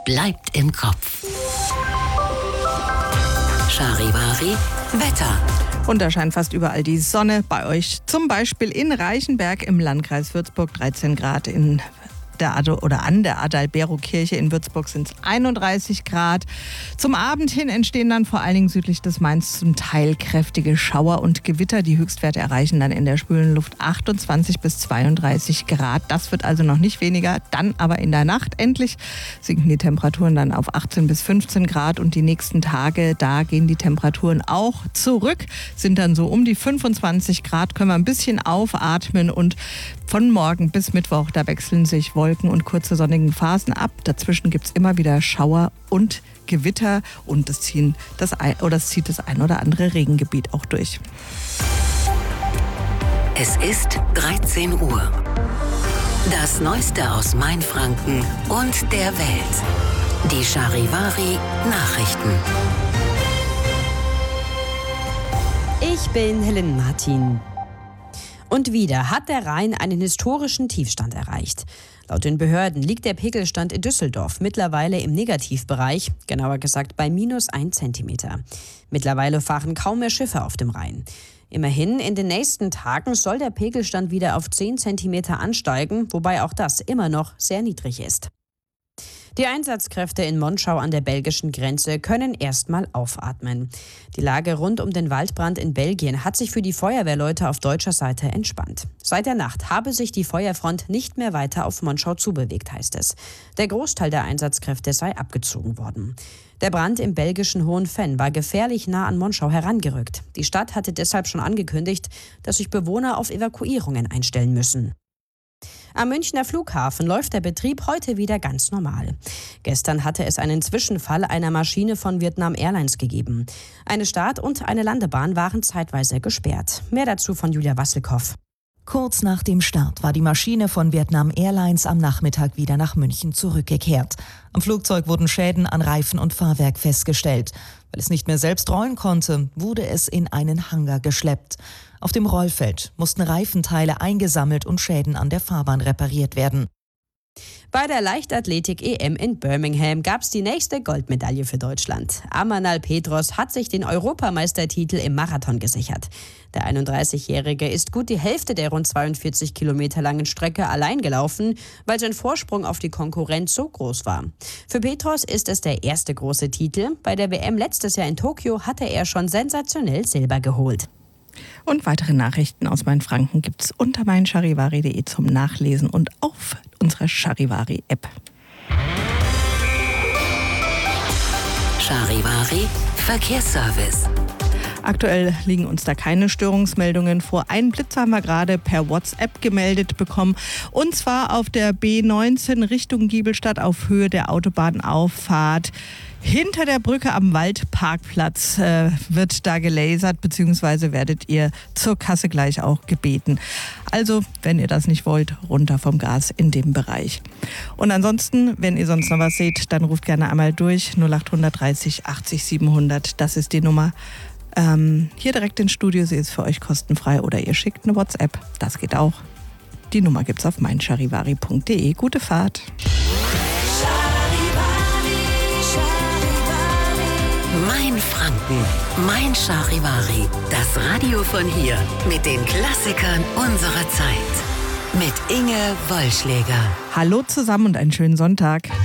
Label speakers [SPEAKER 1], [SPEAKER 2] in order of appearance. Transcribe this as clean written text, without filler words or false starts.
[SPEAKER 1] bleibt im Kopf. Charivari Wetter.
[SPEAKER 2] Und da scheint fast überall die Sonne. Bei euch zum Beispiel in Reichenberg im Landkreis Würzburg 13 Grad, an der Adalbero-Kirche in Würzburg sind es 31 Grad. Zum Abend hin entstehen dann vor allen Dingen südlich des Mains zum Teil kräftige Schauer und Gewitter. Die Höchstwerte erreichen dann in der schwülen Luft 28 bis 32 Grad. Das wird also noch nicht weniger. Dann aber in der Nacht endlich sinken die Temperaturen dann auf 18 bis 15 Grad. Und die nächsten Tage, da gehen die Temperaturen auch zurück. Sind dann so um die 25 Grad. Können wir ein bisschen aufatmen. Und von morgen bis Mittwoch, da wechseln sich Wolken und kurze sonnige Phasen ab. Dazwischen gibt es immer wieder Schauer und Gewitter und es zieht das ein oder andere Regengebiet auch durch.
[SPEAKER 1] Es ist 13 Uhr. Das Neueste aus Mainfranken und der Welt. Die Charivari Nachrichten.
[SPEAKER 3] Ich bin Helen Martin. Und wieder hat der Rhein einen historischen Tiefstand erreicht. Laut den Behörden liegt der Pegelstand in Düsseldorf mittlerweile im Negativbereich, genauer gesagt bei -1 Zentimeter. Mittlerweile fahren kaum mehr Schiffe auf dem Rhein. Immerhin, in den nächsten Tagen soll der Pegelstand wieder auf 10 Zentimeter ansteigen, wobei auch das immer noch sehr niedrig ist. Die Einsatzkräfte in Monschau an der belgischen Grenze können erstmal aufatmen. Die Lage rund um den Waldbrand in Belgien hat sich für die Feuerwehrleute auf deutscher Seite entspannt. Seit der Nacht habe sich die Feuerfront nicht mehr weiter auf Monschau zubewegt, heißt es. Der Großteil der Einsatzkräfte sei abgezogen worden. Der Brand im belgischen Hohenfenn war gefährlich nah an Monschau herangerückt. Die Stadt hatte deshalb schon angekündigt, dass sich Bewohner auf Evakuierungen einstellen müssen. Am Münchner Flughafen läuft der Betrieb heute wieder ganz normal. Gestern hatte es einen Zwischenfall einer Maschine von Vietnam Airlines gegeben. Eine Start- und eine Landebahn waren zeitweise gesperrt. Mehr dazu von Julia Wasselkow.
[SPEAKER 4] Kurz nach dem Start war die Maschine von Vietnam Airlines am Nachmittag wieder nach München zurückgekehrt. Am Flugzeug wurden Schäden an Reifen und Fahrwerk festgestellt. Weil es nicht mehr selbst rollen konnte, wurde es in einen Hangar geschleppt. Auf dem Rollfeld mussten Reifenteile eingesammelt und Schäden an der Fahrbahn repariert werden.
[SPEAKER 3] Bei der Leichtathletik-EM in Birmingham gab es die nächste Goldmedaille für Deutschland. Amanal Petros hat sich den Europameistertitel im Marathon gesichert. Der 31-Jährige ist gut die Hälfte der rund 42 Kilometer langen Strecke allein gelaufen, weil sein Vorsprung auf die Konkurrenz so groß war. Für Petros ist es der erste große Titel. Bei der WM letztes Jahr in Tokio hatte er schon sensationell Silber geholt.
[SPEAKER 2] Und weitere Nachrichten aus Mainfranken gibt's unter meincharivari.de zum Nachlesen und auf unserer Charivari-App.
[SPEAKER 1] Charivari Verkehrsservice.
[SPEAKER 2] Aktuell liegen uns da keine Störungsmeldungen vor. Einen Blitzer haben wir gerade per WhatsApp gemeldet bekommen. Und zwar auf der B19 Richtung Giebelstadt auf Höhe der Autobahnauffahrt. Hinter der Brücke am Waldparkplatz wird da gelasert, beziehungsweise werdet ihr zur Kasse gleich auch gebeten. Also, wenn ihr das nicht wollt, runter vom Gas in dem Bereich. Und ansonsten, wenn ihr sonst noch was seht, dann ruft gerne einmal durch 0830 80 700. Das ist die Nummer. Hier direkt ins Studio, sie ist für euch kostenfrei oder ihr schickt eine WhatsApp. Das geht auch. Die Nummer gibt's auf meincharivari.de. Gute Fahrt.
[SPEAKER 1] Mainfranken, Mein Charivari, das Radio von hier mit den Klassikern unserer Zeit. Mit Inge Wollschläger.
[SPEAKER 2] Hallo zusammen und einen schönen Sonntag.